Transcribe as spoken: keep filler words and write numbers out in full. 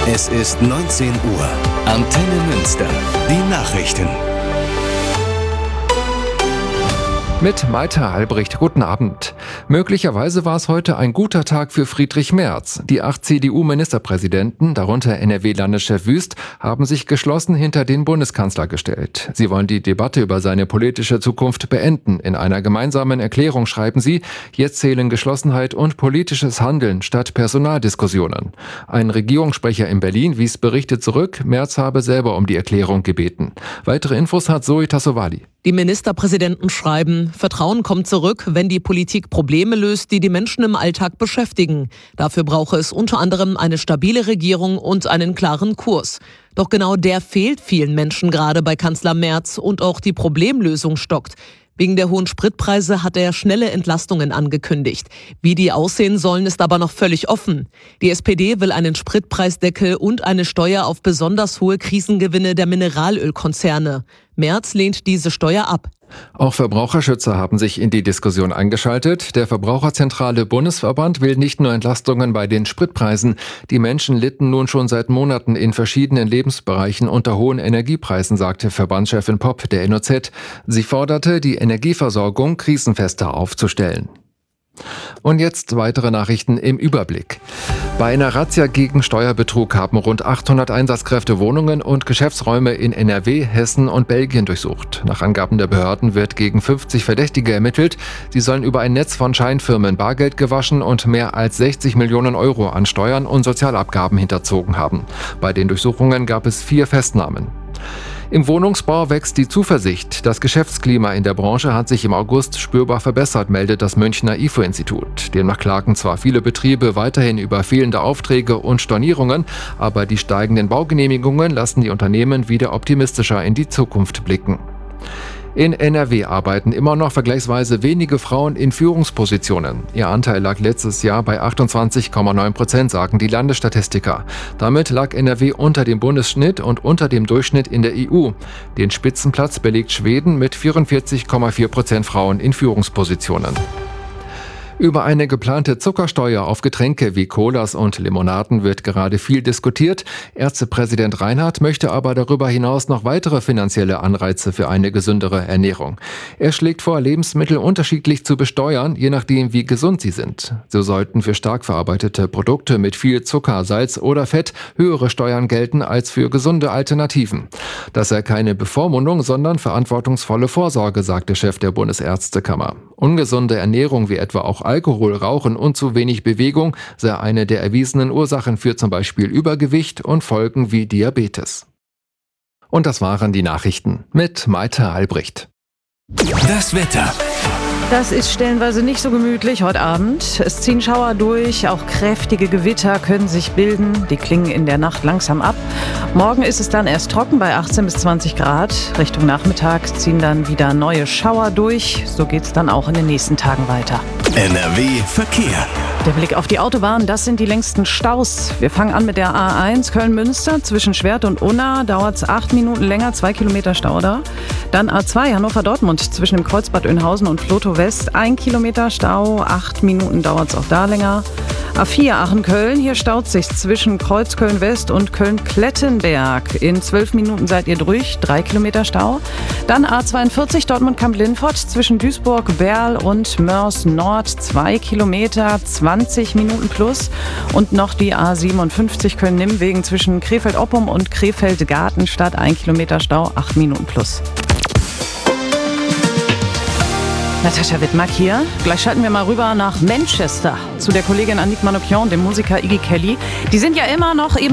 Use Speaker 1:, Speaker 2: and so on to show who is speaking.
Speaker 1: Es ist neunzehn Uhr. Antenne Münster. Die Nachrichten.
Speaker 2: Mit Maita Albrecht, guten Abend. Möglicherweise war es heute ein guter Tag für Friedrich Merz. Die acht C D U-Ministerpräsidenten, darunter N R W-Landeschef Wüst, haben sich geschlossen hinter den Bundeskanzler gestellt. Sie wollen die Debatte über seine politische Zukunft beenden. In einer gemeinsamen Erklärung schreiben sie, jetzt zählen Geschlossenheit und politisches Handeln statt Personaldiskussionen. Ein Regierungssprecher in Berlin wies Berichte zurück, Merz habe selber um die Erklärung gebeten. Weitere Infos hat Zoe Tassovali.
Speaker 3: Die Ministerpräsidenten schreiben, Vertrauen kommt zurück, wenn die Politik Probleme löst, die die Menschen im Alltag beschäftigen. Dafür brauche es unter anderem eine stabile Regierung und einen klaren Kurs. Doch genau der fehlt vielen Menschen gerade bei Kanzler Merz und auch die Problemlösung stockt. Wegen der hohen Spritpreise hat er schnelle Entlastungen angekündigt. Wie die aussehen sollen, ist aber noch völlig offen. Die S P D will einen Spritpreisdeckel und eine Steuer auf besonders hohe Krisengewinne der Mineralölkonzerne. Merz lehnt diese Steuer ab.
Speaker 2: Auch Verbraucherschützer haben sich in die Diskussion eingeschaltet. Der Verbraucherzentrale Bundesverband will nicht nur Entlastungen bei den Spritpreisen. Die Menschen litten nun schon seit Monaten in verschiedenen Lebensbereichen unter hohen Energiepreisen, sagte Verbandschefin Popp der N O Z. Sie forderte, die Energieversorgung krisenfester aufzustellen. Und jetzt weitere Nachrichten im Überblick. Bei einer Razzia gegen Steuerbetrug haben rund achthundert Einsatzkräfte Wohnungen und Geschäftsräume in N R W, Hessen und Belgien durchsucht. Nach Angaben der Behörden wird gegen fünfzig Verdächtige ermittelt. Sie sollen über ein Netz von Scheinfirmen Bargeld gewaschen und mehr als sechzig Millionen Euro an Steuern und Sozialabgaben hinterzogen haben. Bei den Durchsuchungen gab es vier Festnahmen. Im Wohnungsbau wächst die Zuversicht. Das Geschäftsklima in der Branche hat sich im August spürbar verbessert, meldet das Münchner I F O-Institut. Demnach klagen zwar viele Betriebe weiterhin über fehlende Aufträge und Stornierungen, aber die steigenden Baugenehmigungen lassen die Unternehmen wieder optimistischer in die Zukunft blicken. In N R W arbeiten immer noch vergleichsweise wenige Frauen in Führungspositionen. Ihr Anteil lag letztes Jahr bei achtundzwanzig Komma neun Prozent, sagen die Landesstatistiker. Damit lag N R W unter dem Bundesschnitt und unter dem Durchschnitt in der E U. Den Spitzenplatz belegt Schweden mit vierundvierzig Komma vier Prozent Frauen in Führungspositionen. Über eine geplante Zuckersteuer auf Getränke wie Colas und Limonaden wird gerade viel diskutiert. Ärztepräsident Reinhardt möchte aber darüber hinaus noch weitere finanzielle Anreize für eine gesündere Ernährung. Er schlägt vor, Lebensmittel unterschiedlich zu besteuern, je nachdem wie gesund sie sind. So sollten für stark verarbeitete Produkte mit viel Zucker, Salz oder Fett höhere Steuern gelten als für gesunde Alternativen. Das sei keine Bevormundung, sondern verantwortungsvolle Vorsorge, sagt der Chef der Bundesärztekammer. Ungesunde Ernährung wie etwa auch Alkohol, Rauchen und zu wenig Bewegung sei eine der erwiesenen Ursachen für zum Beispiel Übergewicht und Folgen wie Diabetes. Und das waren die Nachrichten mit Maita Albrecht.
Speaker 1: Das Wetter.
Speaker 4: Das ist stellenweise nicht so gemütlich heute Abend. Es ziehen Schauer durch, auch kräftige Gewitter können sich bilden. Die klingen in der Nacht langsam ab. Morgen ist es dann erst trocken bei achtzehn bis zwanzig Grad. Richtung Nachmittag ziehen dann wieder neue Schauer durch. So geht es dann auch in den nächsten Tagen weiter.
Speaker 1: N R W Verkehr.
Speaker 4: Der Blick auf die Autobahn, das sind die längsten Staus. Wir fangen an mit der A eins Köln-Münster. Zwischen Schwert und Unna dauert es acht Minuten länger, zwei Kilometer Stau da. Dann A zwei Hannover-Dortmund zwischen dem Kreuzbad Oeynhausen und Flotow West, ein Kilometer Stau, acht Minuten dauert es auch da länger. A vier Aachen-Köln, hier staut sich zwischen Kreuzköln-West und Köln-Klettenberg. In zwölf Minuten seid ihr durch, drei Kilometer Stau. Dann A zweiundvierzig Dortmund-Kamp-Lindfort zwischen Duisburg, Berl und Mörs Nord, zwei Kilometer, zwanzig Minuten plus. Und noch die A siebenundfünfzig Köln-Nimmwegen zwischen Krefeld-Oppum und Krefeld-Gartenstadt, ein Kilometer Stau, acht Minuten plus. Natascha Wittmark hier. Gleich schalten wir mal rüber nach Manchester zu der Kollegin Annick Manoukian, dem Musiker Iggy Kelly. Die sind ja immer noch eben